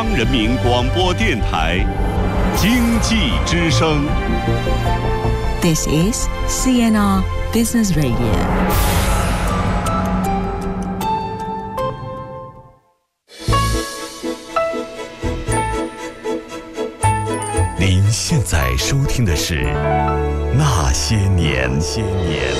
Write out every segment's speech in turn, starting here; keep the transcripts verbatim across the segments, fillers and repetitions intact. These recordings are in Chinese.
央人民广播电台经济之声。 This is C N R Business Radio。 您现在收听的是《那些年》。些年。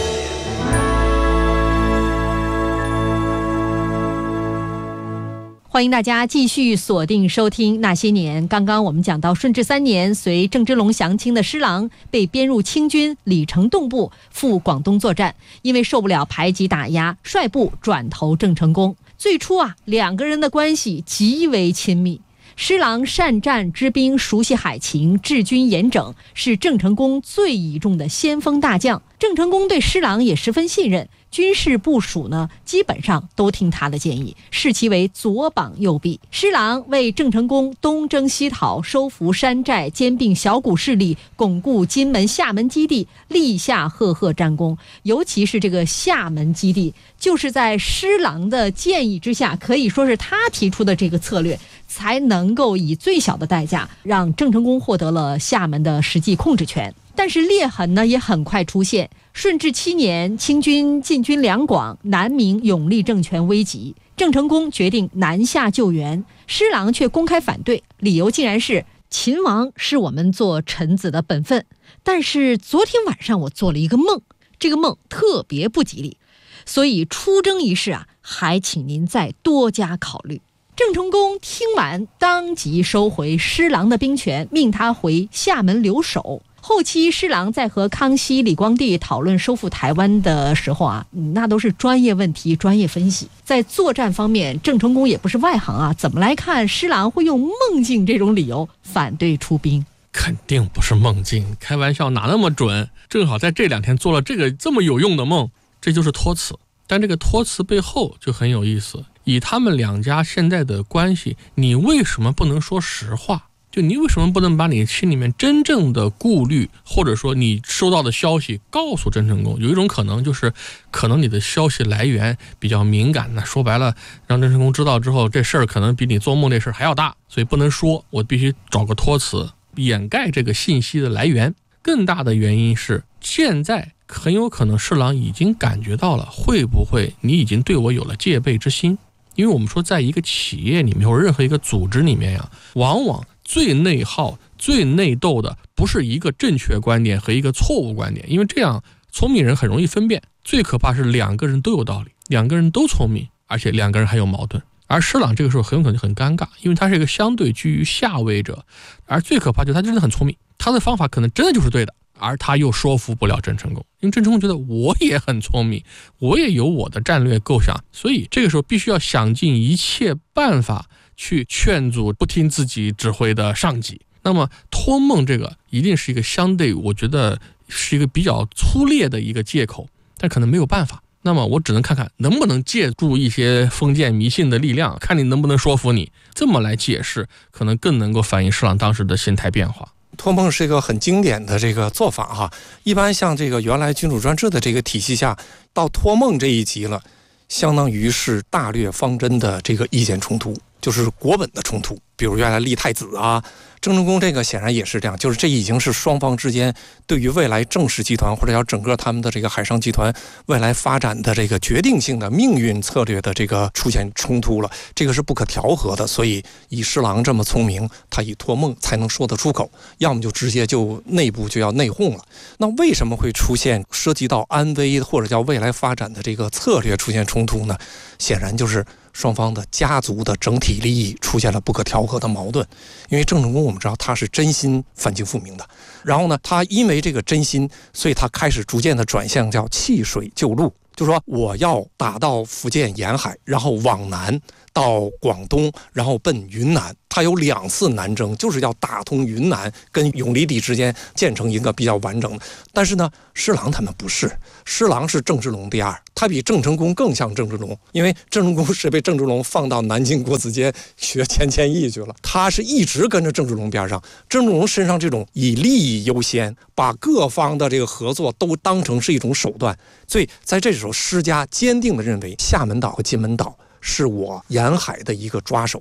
欢迎大家继续锁定收听《那些年》。刚刚我们讲到，顺治三年，随郑芝龙降清的施琅被编入清军李成栋部，赴广东作战。因为受不了排挤打压，率部转投郑成功。最初啊，两个人的关系极为亲密。施琅善战知兵，熟悉海情，治军严整，是郑成功最倚重的先锋大将。郑成功对施琅也十分信任，军事部署呢，基本上都听他的建议，视其为左膀右臂。施琅为郑成功东征西讨，收服山寨，兼并小股势力，巩固金门、厦门基地，立下赫赫战功。尤其是这个厦门基地，就是在施琅的建议之下，可以说是他提出的这个策略，才能够以最小的代价让郑成功获得了厦门的实际控制权。但是裂痕呢也很快出现。顺治七年，清军进军两广，南明永历政权危急，郑成功决定南下救援，施琅却公开反对，理由竟然是秦王是我们做臣子的本分。但是昨天晚上我做了一个梦，这个梦特别不吉利，所以出征一事啊，还请您再多加考虑。郑成功听完，当即收回施琅的兵权，命他回厦门留守。后期施琅在和康熙、李光地讨论收复台湾的时候啊，那都是专业问题、专业分析。在作战方面，郑成功也不是外行啊，怎么来看施琅会用梦境这种理由反对出兵？ 肯定不是梦境，开玩笑哪那么准？正好在这两天做了这个这么有用的梦，这就是托词。但这个托词背后就很有意思，以他们两家现在的关系，你为什么不能说实话？就你为什么不能把你心里面真正的顾虑，或者说你收到的消息告诉郑成功？有一种可能就是，可能你的消息来源比较敏感呢，说白了，让郑成功知道之后，这事儿可能比你做梦这事儿还要大，所以不能说，我必须找个托词掩盖这个信息的来源。更大的原因是，现在很有可能施琅已经感觉到了，会不会你已经对我有了戒备之心？因为我们说，在一个企业里面或者任何一个组织里面呀，往往最内耗、最内斗的不是一个正确观点和一个错误观点，因为这样聪明人很容易分辨。最可怕是两个人都有道理，两个人都聪明，而且两个人还有矛盾。而施琅这个时候很有可能很尴尬，因为他是一个相对居于下位者，而最可怕就是他真的很聪明，他的方法可能真的就是对的，而他又说服不了郑成功，因为郑成功觉得我也很聪明，我也有我的战略构想，所以这个时候必须要想尽一切办法去劝阻不听自己指挥的上级。那么托梦这个一定是一个相对，我觉得是一个比较粗劣的一个借口，但可能没有办法。那么我只能看看能不能借助一些封建迷信的力量，看你能不能说服你，这么来解释可能更能够反映施琅当时的心态变化。 托梦是一个很经典的这个做法哈，一般像这个原来君主专制的这个体系下，到托梦这一级了，相当于是大略方针的这个意见冲突，就是国本的冲突。比如原来立太子啊，郑成功这个显然也是这样，就是这已经是双方之间对于未来郑氏集团或者叫整个他们的这个海上集团未来发展的这个决定性的命运策略的这个出现冲突了，这个是不可调和的。所以以施琅这么聪明，他以托梦才能说得出口，要么就直接就内部就要内讧了。那为什么会出现涉及到安危或者叫未来发展的这个策略出现冲突呢？显然就是双方的家族的整体利益出现了不可调和的矛盾。因为郑成功我们知道他是真心反清复明的，然后呢，他因为这个真心，所以他开始逐渐的转向叫弃水救陆，就是说我要打到福建沿海，然后往南到广东，然后奔云南。他有两次南征，就是要打通云南跟永历帝之间建成一个比较完整的。但是呢，施琅他们不是，施琅是郑芝龙第二，他比郑成功更像郑芝龙，因为郑成功是被郑芝龙放到南京国子监学钱谦益去了，他是一直跟着郑芝龙边上。郑芝龙身上这种以利益优先，把各方的这个合作都当成是一种手段，所以在这时候施家坚定地认为厦门岛和金门岛是我沿海的一个抓手，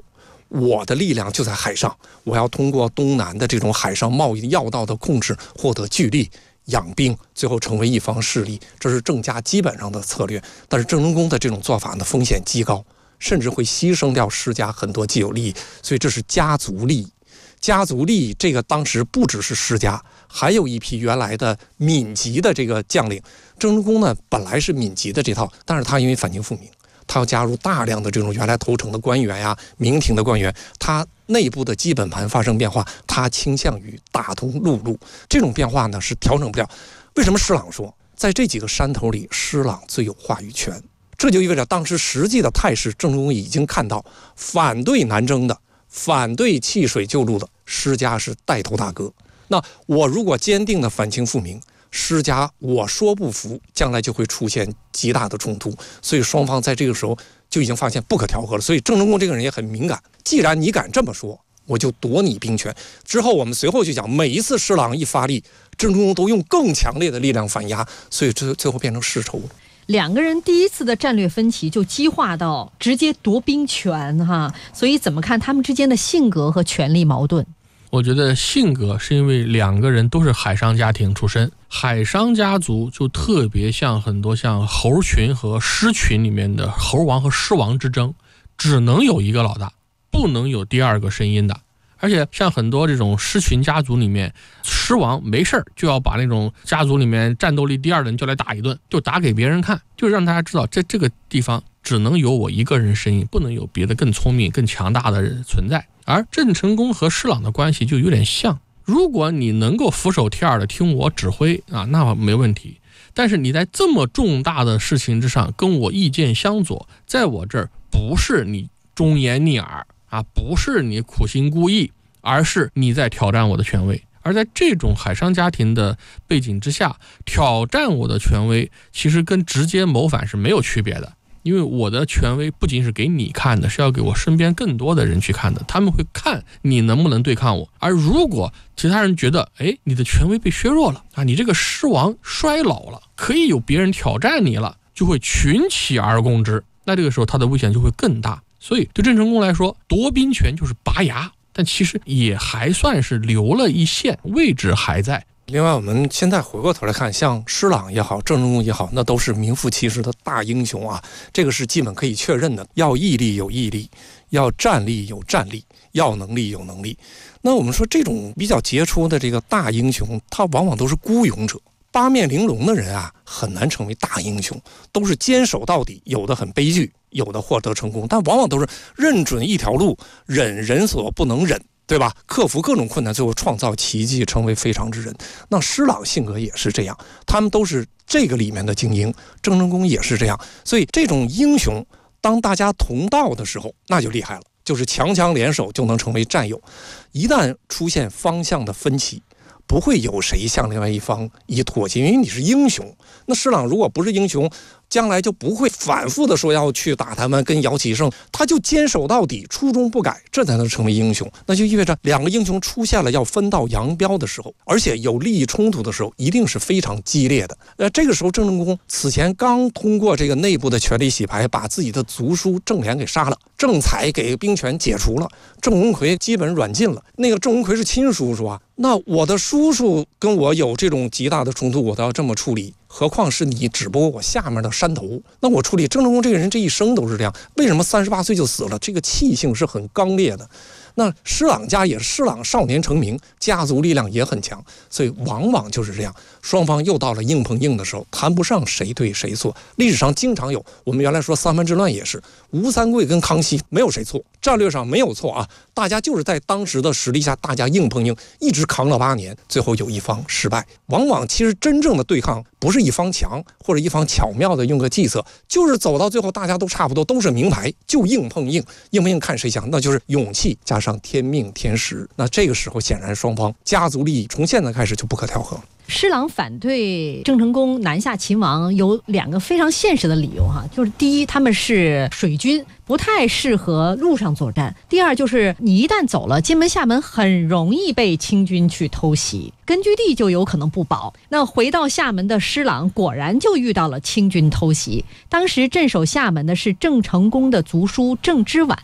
我的力量就在海上，我要通过东南的这种海上贸易要道的控制，获得巨利，养兵，最后成为一方势力，这是郑家基本上的策略。但是郑成功的这种做法呢，风险极高，甚至会牺牲掉施家很多既有利益，所以这是家族利益。家族利益这个当时不只是施家，还有一批原来的闽籍的这个将领。郑成功呢本来是闽籍的这套，但是他因为反清复明，他要加入大量的这种原来投诚的官员呀、明廷的官员，他内部的基本盘发生变化，他倾向于打通陆路，这种变化呢是调整不了。为什么施琅说在这几个山头里施琅最有话语权？这就意味着当时实际的态势，郑成功已经看到反对南征的、反对弃水救陆的施家是带头大哥。那我如果坚定的反清复明，施家我说不服，将来就会出现极大的冲突。所以双方在这个时候就已经发现不可调和了。所以郑成功这个人也很敏感，既然你敢这么说，我就夺你兵权。之后我们随后就讲，每一次施琅一发力，郑成功都用更强烈的力量反压，所以这最后变成世仇。 两个人第一次的战略分歧就激化到直接夺兵权哈，所以怎么看他们之间的性格和权力矛盾？ 我觉得性格是因为两个人都是海商家庭出身，海商家族就特别像很多像猴群和狮群里面的猴王和狮王之争，只能有一个老大，不能有第二个声音的。而且像很多这种狮群家族里面，狮王没事就要把那种家族里面战斗力第二的人就来打一顿，就打给别人看，就让大家知道在这个地方只能有我一个人声音，不能有别的更聪明更强大的人存在。而郑成功和施琅的关系就有点像，如果你能够俯首帖耳的听我指挥啊，那没问题。但是你在这么重大的事情之上跟我意见相左，在我这儿不是你忠言逆耳啊，不是你苦心孤诣，而是你在挑战我的权威。而在这种海商家庭的背景之下，挑战我的权威其实跟直接谋反是没有区别的。因为我的权威不仅是给你看的，是要给我身边更多的人去看的，他们会看你能不能对抗我。而如果其他人觉得哎，你的权威被削弱了啊，你这个狮王衰老了，可以有别人挑战你了，就会群起而攻之，那这个时候他的危险就会更大。所以对郑成功来说，夺兵权就是拔牙，但其实也还算是留了一线，位置还在。 另外我们现在回过头来看，像施琅也好，郑成功也好，那都是名副其实的大英雄啊，这个是基本可以确认的。要毅力有毅力，要战力有战力，要能力有能力。那我们说这种比较杰出的这个大英雄，他往往都是孤勇者，八面玲珑的人啊，很难成为大英雄，都是坚守到底，有的很悲剧，有的获得成功，但往往都是认准一条路，忍人所不能忍，对吧？克服各种困难，最后创造奇迹，成为非常之人。那施琅性格也是这样，他们都是这个里面的精英，郑成功也是这样。所以这种英雄，当大家同道的时候，那就厉害了，就是强强联手就能成为战友。一旦出现方向的分歧，不会有谁向另外一方以妥协，因为你是英雄。那施琅如果不是英雄，将来就不会反复的说要去打他们，跟姚启圣，他就坚守到底，初衷不改，这才能成为英雄。那就意味着两个英雄出现了要分道扬镳的时候，而且有利益冲突的时候，一定是非常激烈的。呃，这个时候郑成功此前刚通过这个内部的权力洗牌，把自己的族叔郑俨给杀了，郑采给兵权解除了，郑文魁基本软禁了。那个郑文魁是亲叔叔啊，那我的叔叔跟我有这种极大的冲突，我都要这么处理，何况是你只不过我下面的山头，那我处理。郑成功这个人这一生都是这样，为什么三十八岁就死了？这个气性是很刚烈的。那施琅家也是，施琅少年成名，家族力量也很强，所以往往就是这样，双方又到了硬碰硬的时候，谈不上谁对谁错。历史上经常有，我们原来说三藩之乱也是，吴三桂跟康熙没有谁错，战略上没有错啊，大家就是在当时的实力下，大家硬碰硬，一直扛了八年，最后有一方失败。往往其实真正的对抗不是一方强，或者一方巧妙的用个计策，就是走到最后大家都差不多，都是名牌，就硬碰硬，硬碰硬看谁强，那就是勇气加上天命天时。那这个时候显然双方家族利益从现在开始就不可调和。 施琅反对郑成功南下秦王有两个非常现实的理由哈，就是第一，他们是水军，不太适合陆上作战；第二，就是你一旦走了金门厦门，很容易被清军去偷袭，根据地就有可能不保。那回到厦门的施琅果然就遇到了清军偷袭，当时镇守厦门的是郑成功的族叔郑之婉。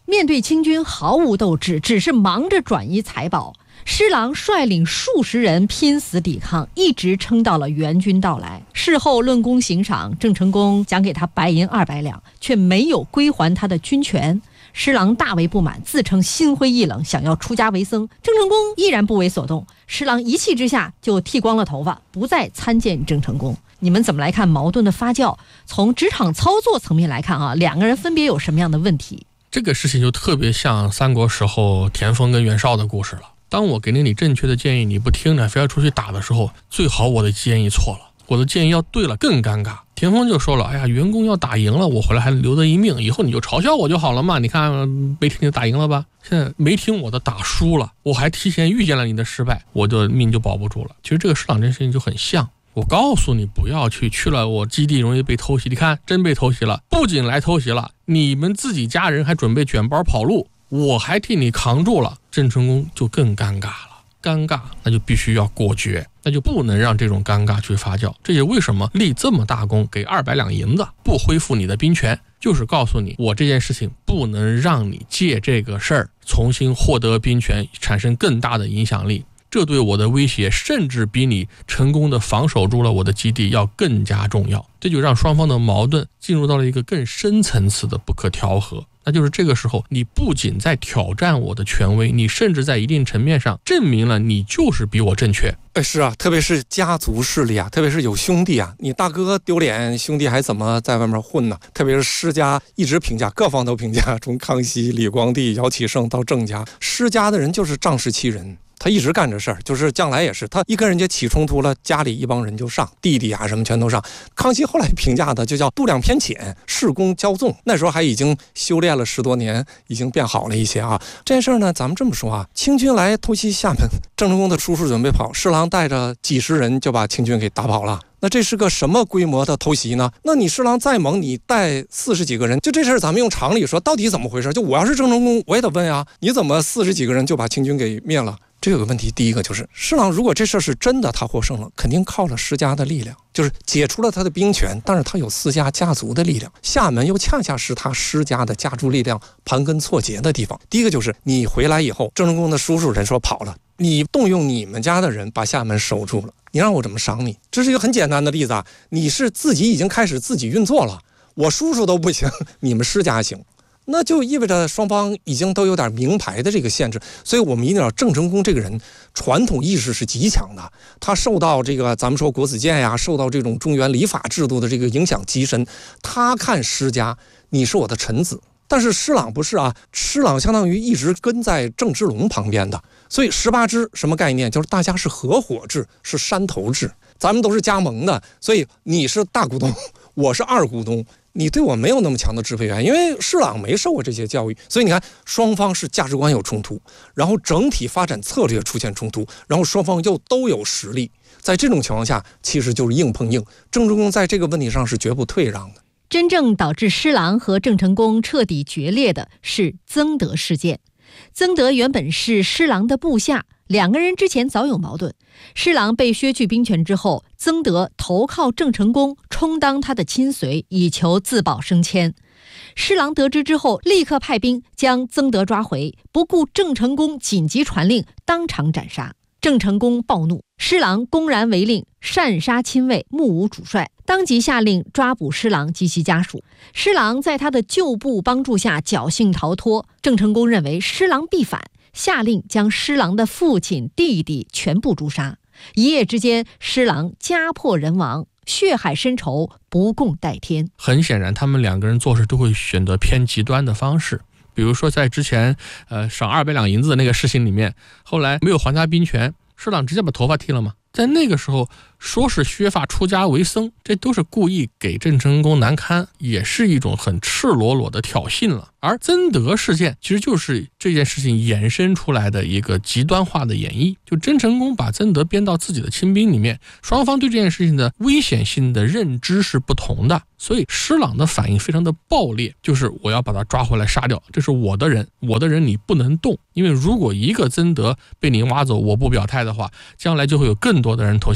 面对清军毫无斗志，只是忙着转移财宝。施琅率领数十人拼死抵抗，一直撑到了援军到来。事后论功行赏，郑成功奖给他白银二百两，却没有归还他的军权。施琅大为不满，自称心灰意冷，想要出家为僧。郑成功依然不为所动，施琅一气之下就剃光了头发，不再参见郑成功。你们怎么来看矛盾的发酵？从职场操作层面来看啊，两个人分别有什么样的问题？ 这个事情就特别像三国时候田丰跟袁绍的故事了。当我给了你正确的建议，你不听呢，非要出去打的时候，最好我的建议错了，我的建议要对了更尴尬。田丰就说了，哎呀，袁公要打赢了，我回来还留得一命，以后你就嘲笑我就好了嘛，你看没听你打赢了吧，现在没听我的打输了，我还提前预见了你的失败，我的命就保不住了。其实这个施琅这事情就很像，我告诉你不要去，去了我基地容易被偷袭，你看真被偷袭了，不仅来偷袭了，你们自己家人还准备卷包跑路，我还替你扛住了。郑成功就更尴尬了，尴尬那就必须要果决，那就不能让这种尴尬去发酵。这也为什么立这么大功，给二百两银子，不恢复你的兵权，就是告诉你，我这件事情不能让你借这个事儿重新获得兵权，产生更大的影响力。这对我的威胁甚至比你成功的防守住了我的基地要更加重要。这就让双方的矛盾进入到了一个更深层次的不可调和。那就是这个时候，你不仅在挑战我的权威，你甚至在一定层面上证明了你就是比我正确。 哎，是啊，特别是家族势力啊，特别是有兄弟啊，你大哥丢脸，兄弟还怎么在外面混呢？特别是施家一直评价，各方都评价，从康熙、李光地、姚启圣到郑家，施家的人就是仗势欺人。他一直干这事儿，就是将来也是，他一跟人家起冲突了，家里一帮人就上，弟弟啊什么全都上。康熙后来评价的就叫度量偏浅，恃功骄纵。那时候还已经修炼了十多年，已经变好了一些啊。这件事儿呢，咱们这么说啊，清军来偷袭厦门，郑成功的叔叔准备跑，施琅带着几十人就把清军给打跑了。那这是个什么规模的偷袭呢？那你施琅再猛，你带四十几个人，就这事儿咱们用常理说，到底怎么回事？就我要是郑成功，我也得问啊，你怎么四十几个人就把清军给灭了？这有个问题，第一个就是施琅如果这事儿是真的，他获胜了，肯定靠了施家的力量，就是解除了他的兵权，但是他有私家家族的力量，厦门又恰恰是他施家的家族力量盘根错节的地方。第一个就是你回来以后，郑成功的叔叔人说跑了，你动用你们家的人把厦门守住了，你让我怎么赏你？这是一个很简单的例子啊，你是自己已经开始自己运作了，我叔叔都不行，你们施家行，那就意味着双方已经都有点名牌的这个限制。所以我们一定要，郑成功这个人传统意识是极强的，他受到这个咱们说国子监呀，受到这种中原礼法制度的这个影响极深。他看施家，你是我的臣子，但是施琅不是啊，施琅相当于一直跟在郑芝龙旁边的，所以十八支什么概念？就是大家是合伙制，是山头制，咱们都是加盟的，所以你是大股东，我是二股东，你对我没有那么强的支配权，因为施琅没受过这些教育，所以你看双方是价值观有冲突，然后整体发展策略出现冲突，然后双方又都有实力，在这种情况下其实就是硬碰硬。郑成功在这个问题上是绝不退让的。 真正导致施琅和郑成功彻底决裂的是曾德事件。曾德原本是施琅的部下，两个人之前早有矛盾。施琅被削去兵权之后，曾德投靠郑成功，充当他的亲随，以求自保升迁。施琅得知之后，立刻派兵将曾德抓回，不顾郑成功紧急传令，当场斩杀。郑成功暴怒，施琅公然违令，擅杀亲卫，目无主帅，当即下令抓捕施琅及其家属。施琅在他的旧部帮助下侥幸逃脱。郑成功认为施琅必反，下令将施琅的父亲、弟弟全部诛杀。一夜之间，施琅家破人亡，血海深仇，不共戴天。 很显然，他们两个人做事都会选择偏极端的方式。比如说在之前呃赏二百两银子的那个事情里面，后来没有还他兵权，施琅直接把头发剃了嘛。在那个时候说是削发出家为僧，这都是故意给郑成功难堪，也是一种很赤裸裸的挑衅了。而曾德事件其实就是这件事情衍生出来的一个极端化的演绎，就郑成功把曾德编到自己的亲兵里面，双方对这件事情的危险性的认知是不同的，所以施琅的反应非常的暴烈，就是我要把他抓回来杀掉，这是我的人，我的人你不能动，因为如果一个曾德被你挖走，我不表态的话，将来就会有更多的人投向你，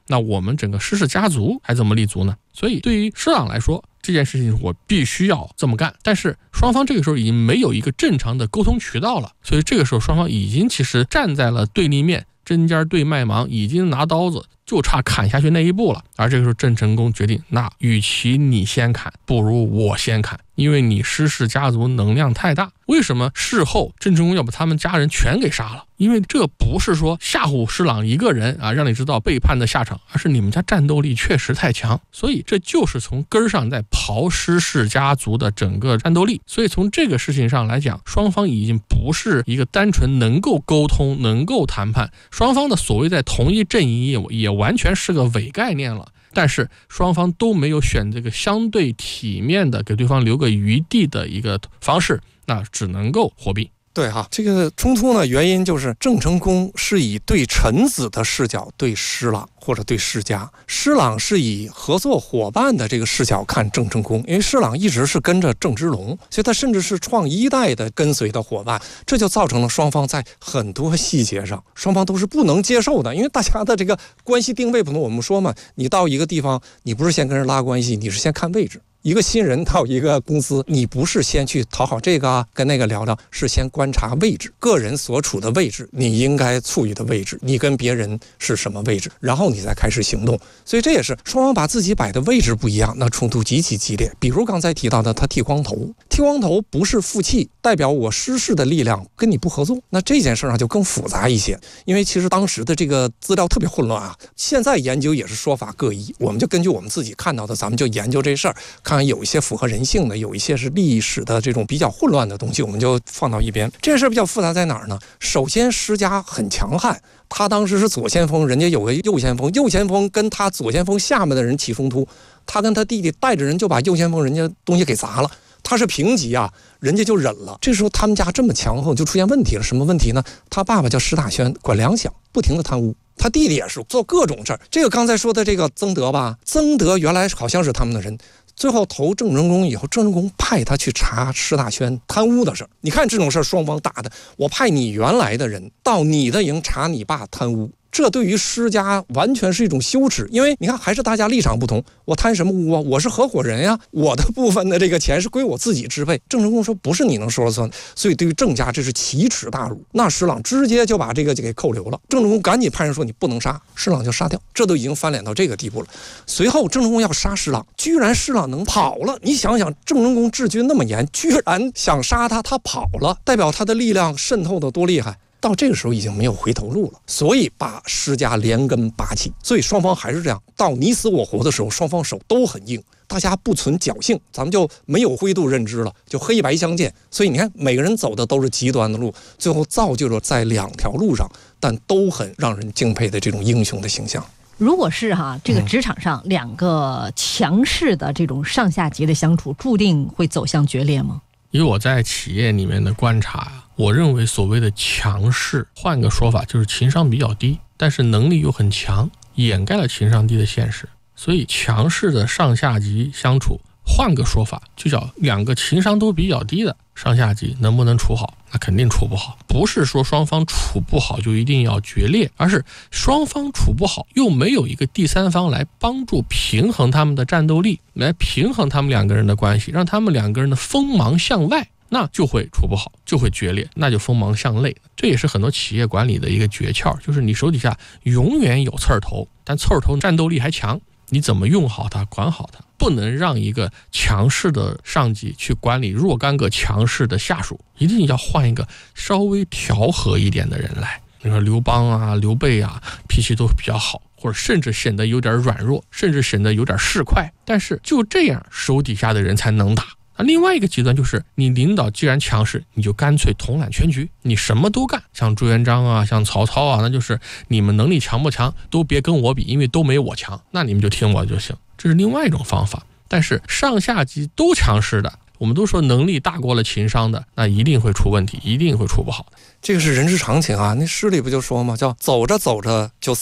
那我们整个施氏家族还怎么立足呢？所以对于施琅来说，这件事情我必须要这么干，但是双方这个时候已经没有一个正常的沟通渠道了，所以这个时候双方已经其实站在了对立面，针尖对麦芒，已经拿刀子就差砍下去那一步了。而这个时候郑成功决定，那与其你先砍，不如我先砍，因为你施氏家族能量太大。为什么事后郑成功要把他们家人全给杀了？因为这不是说吓唬施琅一个人啊，让你知道背叛的下场，而是你们家战斗力确实太强，所以这就是从根儿上在刨施氏家族的整个战斗力。所以从这个事情上来讲，双方已经不是一个单纯能够沟通能够谈判，双方的所谓在同一阵营也也完全是个伪概念了。但是双方都没有选这个相对体面的给对方留个余地的一个方式，那只能够火并。 对哈，这个冲突呢，原因就是郑成功是以对臣子的视角对施琅或者对施家，施琅是以合作伙伴的这个视角看郑成功，因为施琅一直是跟着郑芝龙，所以他甚至是创一代的跟随的伙伴，这就造成了双方在很多细节上，双方都是不能接受的，因为大家的这个关系定位不同。我们说嘛，你到一个地方，你不是先跟人拉关系，你是先看位置。一个新人到一个公司，你不是先去讨好这个啊，跟那个聊聊，是先观察位置，个人所处的位置，你应该处于的位置，你跟别人是什么位置，然后你再开始行动。所以这也是双方把自己摆的位置不一样，那冲突极其激烈。比如刚才提到的，他剃光头，剃光头不是负气，代表我施氏的力量跟你不合作，那这件事上就更复杂一些。因为其实当时的这个资料特别混乱啊，现在研究也是说法各异，我们就根据我们自己看到的，咱们就研究这事儿，看看有一些符合人性的，有一些是历史的这种比较混乱的东西，我们就放到一边。这件事比较复杂在哪儿呢？首先施家很强悍，他当时是左先锋，人家有个右先锋，右先锋跟他左先锋下面的人起冲突，他跟他弟弟带着人就把右先锋人家东西给砸了，他是平级啊，人家就忍了。这时候他们家这么强横，就出现问题了。什么问题呢？他爸爸叫施大轩，管粮饷，不停的贪污，他弟弟也是做各种事儿。这个刚才说的这个曾德吧，曾德原来好像是他们的人，最后投郑成功以后，郑成功派他去查施大轩贪污的事儿。你看这种事儿，双方打的，我派你原来的人到你的营查你爸贪污，这对于施家完全是一种羞耻。因为你看，还是大家立场不同，我贪什么污啊？我是合伙人呀，我的部分的这个钱是归我自己支配。郑成功说不是你能说了算，所以对于郑家这是奇耻大辱。那施琅直接就把这个就给扣留了，郑成功赶紧派人说你不能杀，施琅就杀掉，这都已经翻脸到这个地步了。随后郑成功要杀施琅，居然施琅能跑了。你想想，郑成功治军那么严，居然想杀他，他跑了，代表他的力量渗透的多厉害。到这个时候已经没有回头路了，所以把施家连根拔起。所以双方还是这样，到你死我活的时候，双方手都很硬，大家不存侥幸，咱们就没有灰度认知了，就黑白相间。所以你看，每个人走的都是极端的路，最后造就了在两条路上但都很让人敬佩的这种英雄的形象。 如果是哈这个职场上两个强势的这种上下级的相处，注定会走向决裂吗？ 以我在企业里面的观察啊，我认为所谓的强势，换个说法就是情商比较低，但是能力又很强，掩盖了情商低的现实。所以强势的上下级相处，换个说法就叫两个情商都比较低的上下级能不能处好？那肯定处不好。不是说双方处不好就一定要决裂，而是双方处不好又没有一个第三方来帮助平衡他们的战斗力，来平衡他们两个人的关系，让他们两个人的锋芒向外，那就会处不好，就会决裂，那就锋芒向内。这也是很多企业管理的一个诀窍，就是你手底下永远有刺儿头，但刺儿头战斗力还强，你怎么用好它，管好它，不能让一个强势的上级去管理若干个强势的下属，一定要换一个稍微调和一点的人来。你说刘邦啊、刘备啊，脾气都比较好，或者甚至显得有点软弱，甚至显得有点市侩，但是就这样手底下的人才能打。那另外一个极端就是你领导既然强势，你就干脆统揽全局，你什么都干，像朱元璋啊，像曹操啊，那就是你们能力强不强都别跟我比，因为都没我强，那你们就听我就行。这是另外一种方法。但是上下级都强势的，我们都说能力大过了情商的，那一定会出问题，一定会出不好的。 这个是人之常情啊。那诗里不就说吗？叫走着走着就散了，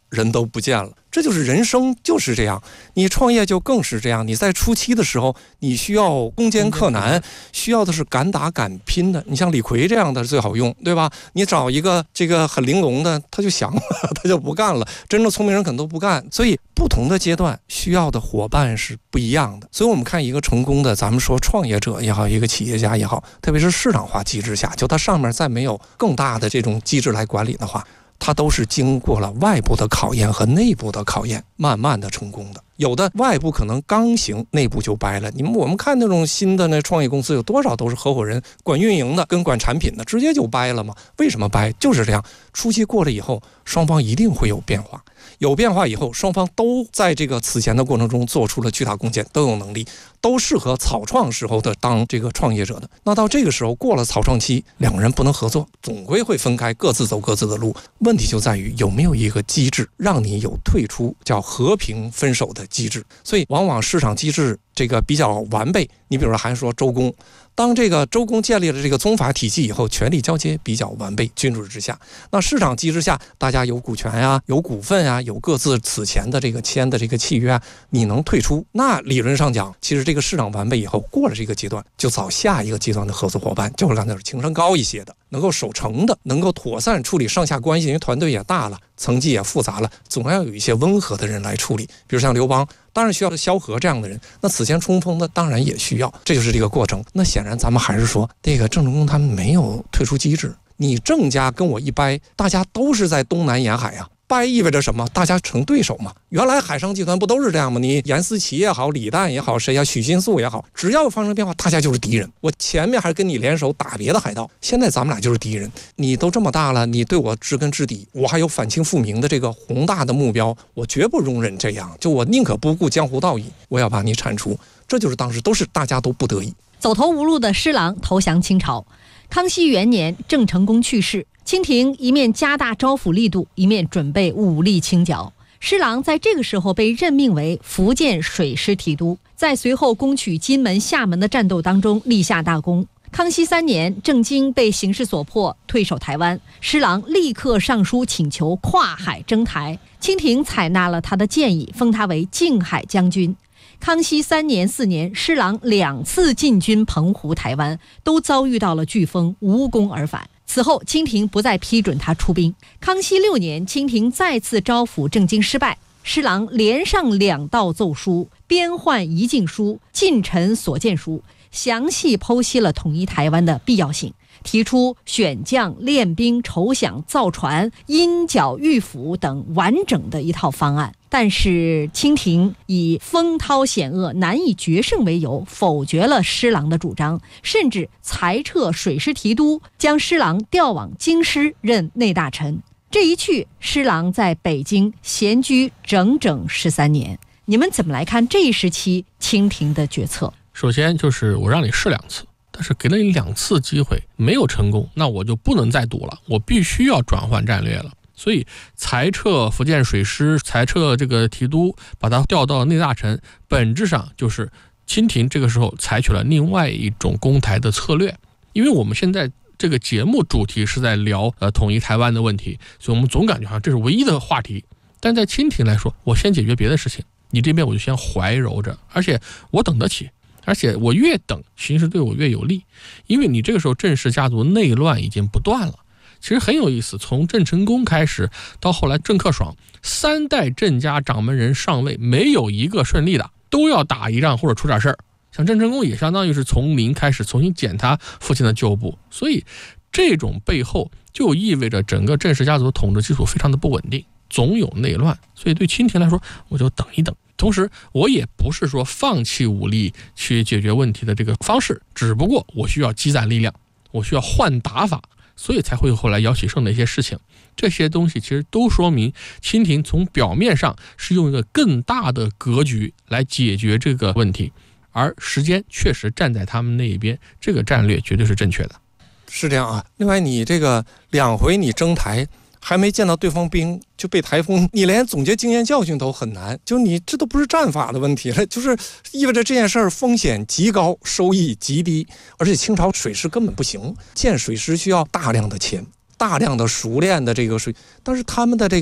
人都不见了。这就是人生就是这样，你创业就更是这样。你在初期的时候，你需要攻坚克难，需要的是敢打敢拼的。你像李逵这样的最好用，对吧？你找一个这个很玲珑的，他就降了，他就不干了。真正聪明人可能都不干。所以不同的阶段需要的伙伴是不一样的。所以我们看一个成功的，咱们说创业者也好，一个企业家也好，特别是市场化机制下，就它上面再没有更大的这种机制来管理的话，它都是经过了外部的考验和内部的考验，慢慢的成功的。有的外部可能刚行，内部就掰了。你们我们看那种新的那创业公司，有多少都是合伙人管运营的跟管产品的，直接就掰了嘛？为什么掰？就是这样，初期过了以后，双方一定会有变化。有变化以后，双方都在这个此前的过程中做出了巨大贡献，都有能力，都适合草创时候的当这个创业者的。那到这个时候过了草创期，两个人不能合作，总归会分开，各自走各自的路。问题就在于有没有一个机制让你有退出，叫和平分手的机制。所以往往市场机制这个比较完备，你比如说还说周公，当这个周公建立了这个宗法体系以后，权力交接比较完备，君主之下。那市场机制下，大家有股权呀，有股份呀，有各自此前的这个签的这个契约啊，你能退出，那理论上讲，其实这个市场完备以后，过了这个阶段，就找下一个阶段的合作伙伴，就是刚才说情商高一些的，能够守成的，能够妥善处理上下关系，因为团队也大了，层级也复杂了，总要有一些温和的人来处理。比如像刘邦，当然需要萧何这样的人，那此前冲锋的当然也需要，这就是这个过程。那显然咱们还是说，这个郑成功他们没有退出机制，你郑家跟我一掰，大家都是在东南沿海啊，掰意味着什么？大家成对手嘛。原来海上集团不都是这样吗？你严思齐也好，李诞也好，谁呀，许新素也好，只要发生变化，大家就是敌人。我前面还跟你联手打别的海盗，现在咱们俩就是敌人。你都这么大了，你对我知根知底，我还有反清复明的这个宏大的目标，我绝不容忍这样。就我宁可不顾江湖道义，我要把你铲除。这就是当时都是大家都不得已。 走投无路的施琅投降清朝。康熙元年，郑成功去世，清廷一面加大招抚力度，一面准备武力清剿。施琅在这个时候被任命为福建水师提督，在随后攻取金门、厦门的战斗当中立下大功。康熙三年，郑经被形势所迫退守台湾，施琅立刻上书请求跨海征台，清廷采纳了他的建议，封他为靖海将军。康熙三年、四年，施琅两次进军澎湖、台湾，都遭遇到了飓风，无功而返。此后，清廷不再批准他出兵。康熙六年，清廷再次招抚郑经失败，施琅连上两道奏书，编换遗禁书、近臣所见书，详细剖析了统一台湾的必要性，提出选将、练兵、筹饷、造船、因剿御府等完整的一套方案。但是清廷以风涛险恶、难以决胜为由，否决了施琅的主张，甚至裁撤水师提督，将施琅调往京师任内大臣。这一去，施琅在北京闲居整整十三年。你们怎么来看这一时期清廷的决策？ 首先就是我让你试两次，但是给了你两次机会没有成功，那我就不能再赌了，我必须要转换战略了。所以裁撤福建水师，裁撤这个提督，把他调到内大臣，本质上就是清廷这个时候采取了另外一种攻台的策略。因为我们现在这个节目主题是在聊呃统一台湾的问题，所以我们总感觉好像这是唯一的话题。但在清廷来说，我先解决别的事情，你这边我就先怀柔着，而且我等得起，而且我越等形势对我越有利，因为你这个时候郑氏家族内乱已经不断了。其实很有意思，从郑成功开始到后来郑克爽，三代郑家掌门人上位，没有一个顺利的，都要打一仗或者出点事儿。像郑成功也相当于是从零开始重新捡他父亲的旧部，所以这种背后就意味着整个郑氏家族的统治基础非常的不稳定，总有内乱。所以对清廷来说，我就等一等。同时我也不是说放弃武力去解决问题的这个方式，只不过我需要积攒力量，我需要换打法，所以才会后来姚启圣的一些事情。这些东西其实都说明清廷从表面上是用一个更大的格局来解决这个问题，而时间确实站在他们那一边，这个战略绝对是正确的。 是这样啊。另外你这个两回你征台还没见到对方兵就被台风，你连总结经验教训都很难，就你这都不是战法的问题了，就是意味着这件事儿风险极高，收益极低，而且清朝水师根本不行，建水师需要大量的钱，大量的熟练的这个水，但是他们的这个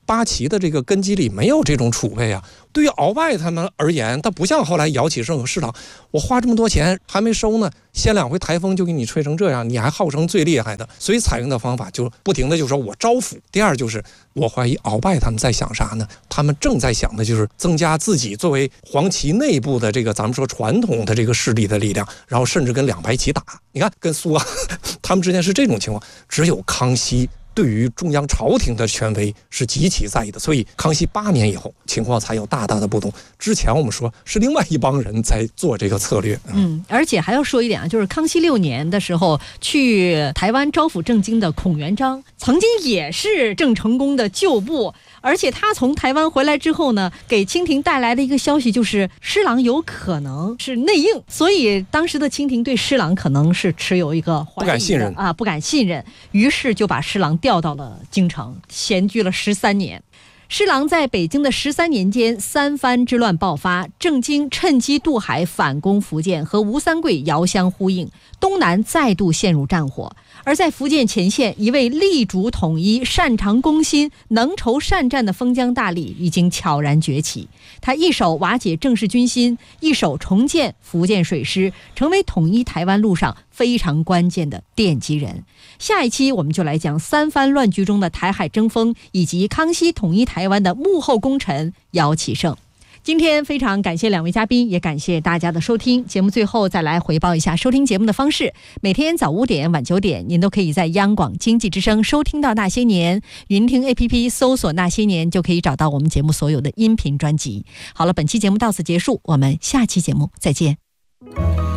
八旗的这个根基里没有这种储备啊。对于鳌拜他们而言，他不像后来姚启圣和施琅，我花这么多钱还没收呢，先两回台风就给你吹成这样，你还号称最厉害的，所以采用的方法就不停的就说我招抚。第二就是我怀疑鳌拜他们在想啥呢？他们正在想的就是增加自己作为黄旗内部的这个咱们说传统的这个势力的力量，然后甚至跟两白旗打。你看跟苏啊，他们之间是这种情况。只有康熙对于中央朝廷的权威是极其在意的，所以康熙八年以后情况才有大大的不同。之前我们说是另外一帮人在做这个策略。 嗯，而且还要说一点啊，就是康熙六年的时候去台湾招抚郑经的孔元璋，曾经也是郑成功的旧部，而且他从台湾回来之后呢，给清廷带来的一个消息就是施琅有可能是内应，所以当时的清廷对施琅可能是持有一个怀疑的不敢信任啊，不敢信任，于是就把施琅调到了京城，闲居了十三年。施琅在北京的十三年间，三藩之乱爆发，郑经趁机渡海反攻福建，和吴三桂遥相呼应，东南再度陷入战火。而在福建前线，一位力主统一、擅长攻心、能筹善战的封疆大吏已经悄然崛起。他一手瓦解郑氏军心，一手重建福建水师，成为统一台湾路上非常关键的奠基人。下一期我们就来讲三藩乱局中的台海争锋，以及康熙统一台湾的幕后功臣姚启圣。今天非常感谢两位嘉宾，也感谢大家的收听。节目最后再来回报一下收听节目的方式：每天早五点、晚九点，您都可以在央广经济之声收听到《那些年》，云听 A P P 搜索《那些年》就可以找到我们节目所有的音频专辑。好了，本期节目到此结束，我们下期节目再见。